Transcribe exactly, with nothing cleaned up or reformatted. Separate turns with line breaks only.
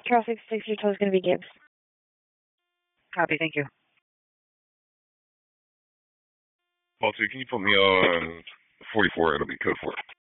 Charles six six, your toll is going to be Gibbs.
Copy, thank you.
Paul two, can you put me on forty-four? It'll be code four.